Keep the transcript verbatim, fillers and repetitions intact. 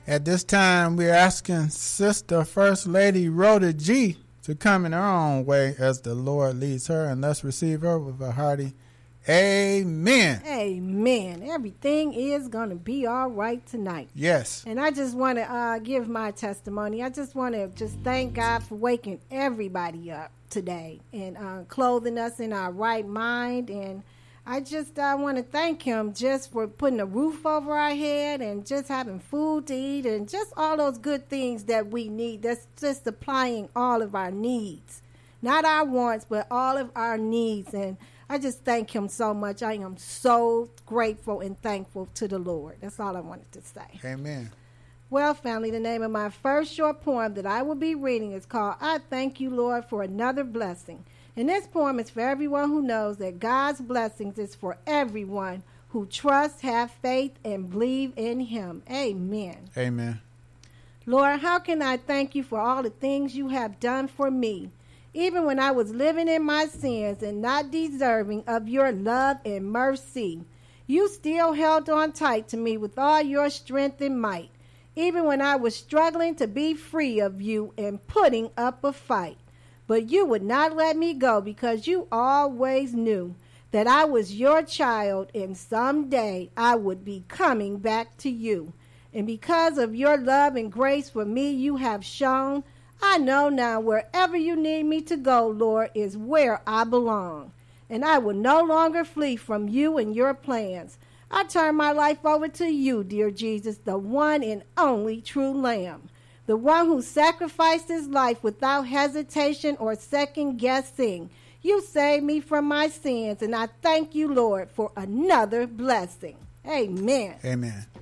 At this time, we're asking Sister First Lady Rhoda G. to come in her own way as the Lord leads her, and let's receive her with a hearty amen. Amen. Everything is going to be all right tonight. Yes. And I just want to uh, give my testimony. I just want to just thank God for waking everybody up today and uh, clothing us in our right mind. And I just uh, want to thank him just for putting a roof over our head and just having food to eat and just all those good things that we need. That's just supplying all of our needs. Not our wants, but all of our needs. And I just thank him so much. I am so grateful and thankful to the Lord. That's all I wanted to say. Amen. Well, family, the name of my first short poem that I will be reading is called I Thank You, Lord, for Another Blessing. And this poem is for everyone who knows that God's blessings is for everyone who trusts, have faith, and believe in him. Amen. Amen. Lord, how can I thank you for all the things you have done for me? Even when I was living in my sins and not deserving of your love and mercy, you still held on tight to me with all your strength and might, even when I was struggling to be free of you and putting up a fight. But you would not let me go because you always knew that I was your child and someday I would be coming back to you. And because of your love and grace for me you have shown, I know now wherever you need me to go, Lord, is where I belong. And I will no longer flee from you and your plans. I turn my life over to you, dear Jesus, the one and only true Lamb, the one who sacrificed his life without hesitation or second guessing. You saved me from my sins, and I thank you, Lord, for another blessing. Amen. Amen.